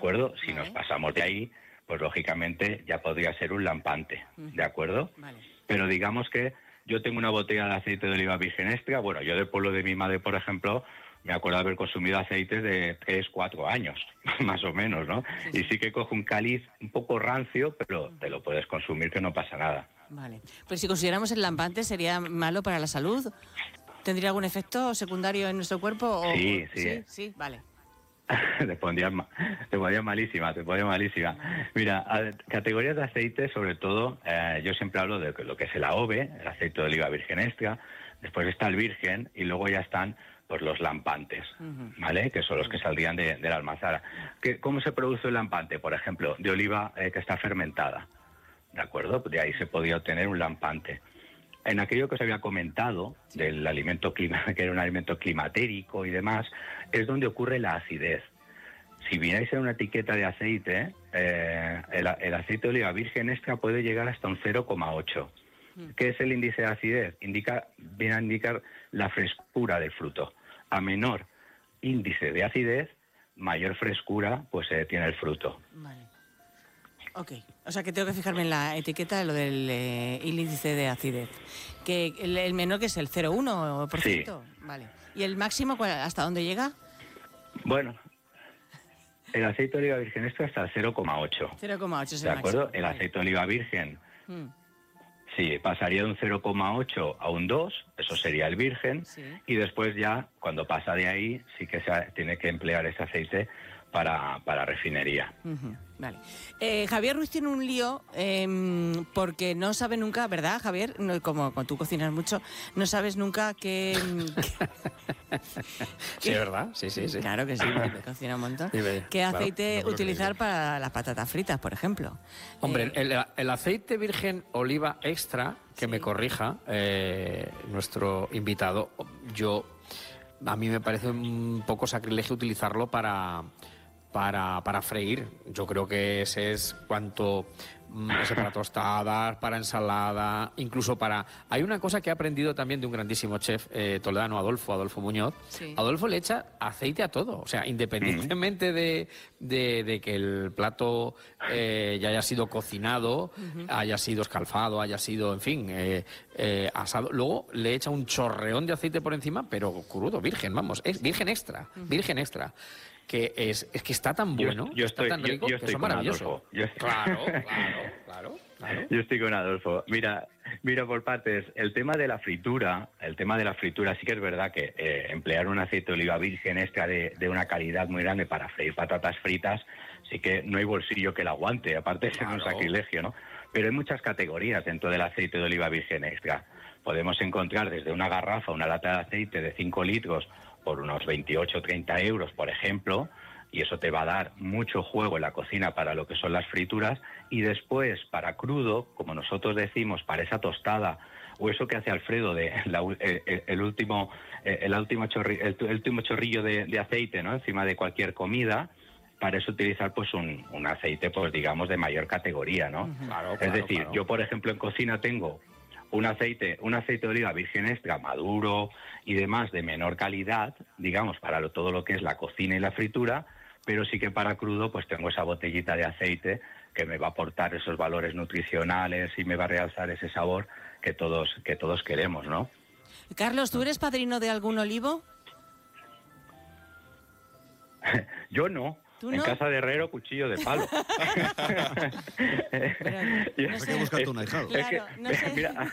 acuerdo? Si nos pasamos de ahí, pues lógicamente ya podría ser un lampante, ¿de acuerdo? Vale. Pero digamos que yo tengo una botella de aceite de oliva virgen extra. Bueno, yo del pueblo de mi madre, por ejemplo, me acuerdo de haber consumido aceites de 3, 4 años, más o menos, ¿no? Sí. Y sí que cojo un cáliz un poco rancio, pero te lo puedes consumir, que no pasa nada. Vale. Pues si consideramos el lampante, ¿sería malo para la salud? ¿Tendría algún efecto secundario en nuestro cuerpo? Sí. Sí, vale. Te pondrías malísima. Mira, categorías de aceite, sobre todo, yo siempre hablo de lo que es el AOVE, el aceite de oliva virgen extra, después está el virgen y luego ya están pues los lampantes, ¿vale? Que son los que saldrían de la almazara. ¿Cómo se produce el lampante? Por ejemplo, de oliva que está fermentada, ¿de acuerdo? De ahí se podría obtener un lampante. En aquello que os había comentado, del alimento que era un alimento climatérico y demás, es donde ocurre la acidez. Si miráis en una etiqueta de aceite, el aceite de oliva virgen extra puede llegar hasta un 0,8. ¿Qué es el índice de acidez? Viene a indicar la frescura del fruto. A menor índice de acidez, mayor frescura pues tiene el fruto. Vale. Ok, o sea que tengo que fijarme en la etiqueta de lo del índice de acidez. Que el menor, que es el 0,1%. Sí. Vale. ¿Y el máximo hasta dónde llega? Bueno, el aceite de oliva virgen extra hasta el 0,8. 0,8 es el ¿De acuerdo? máximo. El aceite de oliva virgen, sí, pasaría de un 0,8 a un 2, eso sería el virgen, y después ya, cuando pasa de ahí, sí que tiene que emplear ese aceite para refinería. Vale. Javier Ruiz tiene un lío porque no sabe nunca, ¿verdad, Javier? No, como tú cocinas mucho, no sabes nunca qué... Sí, es verdad, sí. Claro que sí, me cocina un montón. Dime, ¿Qué aceite claro, utilizar para las patatas fritas, por ejemplo? Hombre, el aceite virgen oliva extra, que me corrija nuestro invitado, a mí me parece un poco sacrilegio utilizarlo para freír. Yo creo que ese es ese para tostadas, para ensalada, incluso para... Hay una cosa que he aprendido también de un grandísimo chef toledano, Adolfo Muñoz. Sí. Adolfo le echa aceite a todo, o sea, independientemente de que el plato ya haya sido cocinado, haya sido escalfado, haya sido, en fin, asado, luego le echa un chorreón de aceite por encima, pero crudo, virgen, vamos, es virgen extra, que es que está tan bueno, está tan rico, que es maravilloso. Claro. Yo estoy con Adolfo. Mira por partes. El tema de la fritura, sí que es verdad que emplear un aceite de oliva virgen extra de una calidad muy grande para freír patatas fritas, sí que no hay bolsillo que la aguante, aparte de ser un sacrilegio, ¿no? Pero hay muchas categorías dentro del aceite de oliva virgen extra. Podemos encontrar desde una garrafa, una lata de aceite de 5 litros por unos 28 o 30 euros, por ejemplo, y eso te va a dar mucho juego en la cocina para lo que son las frituras, y después para crudo, como nosotros decimos, para esa tostada, o eso que hace Alfredo de el último chorrillo de aceite, ¿no?, encima de cualquier comida, para eso utilizar pues un aceite, pues digamos, de mayor categoría, ¿no? Es decir, yo por ejemplo en cocina tengo un aceite de oliva virgen extra maduro y demás de menor calidad, digamos, para todo lo que es la cocina y la fritura, pero sí que para crudo pues tengo esa botellita de aceite que me va a aportar esos valores nutricionales y me va a realzar ese sabor que todos queremos, ¿no? Carlos, ¿tú eres padrino de algún olivo? Yo no. En casa de herrero, cuchillo de palo. Pero, no sé. Hay que buscarte un ahijado. Claro, no sé. Mira,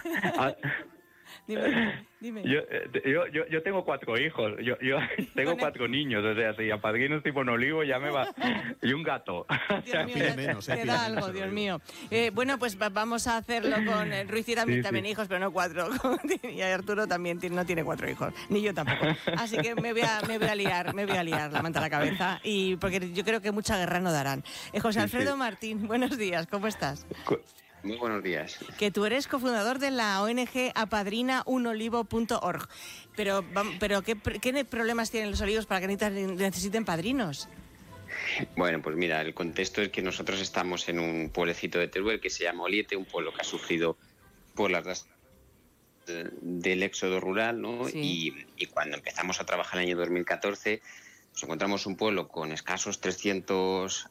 Dime. Yo tengo 4 hijos, yo tengo 4 niños, o sea, si a padrinos tipo un olivo ya me va... Y un gato. Dios mío, te da algo, Dios mío. Bueno, pues vamos a hacerlo con Ruiz y también hijos, pero no 4. Y Arturo también no tiene 4 hijos, ni yo tampoco. Así que me voy a liar la manta a la cabeza, y porque yo creo que mucha guerra no darán. José Alfredo Martín, buenos días, ¿cómo estás? Muy buenos días. Que tú eres cofundador de la ONG apadrinaunolivo.org. Pero ¿qué problemas tienen los olivos para que necesiten padrinos? Bueno, pues mira, el contexto es que nosotros estamos en un pueblecito de Teruel que se llama Oliete, un pueblo que ha sufrido por las del éxodo rural, ¿no? Sí. Y cuando empezamos a trabajar en el año 2014, nos encontramos un pueblo con escasos 300